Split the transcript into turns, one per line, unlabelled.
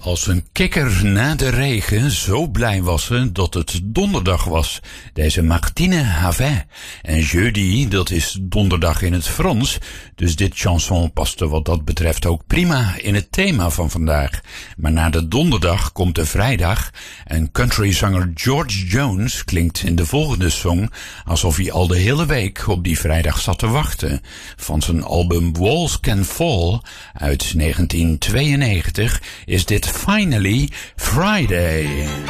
Als een kikker na de regen, zo blij was ze dat het donderdag was. Deze Martine Havin. En jeudi, dat is donderdag in het Frans. Dus dit chanson paste wat dat betreft ook prima in het thema van vandaag. Maar na de donderdag komt de vrijdag. En countryzanger George Jones klinkt in de volgende song alsof hij al de hele week op die vrijdag zat te wachten. Van zijn album Walls Can Fall uit 1992 is dit Finally Friday.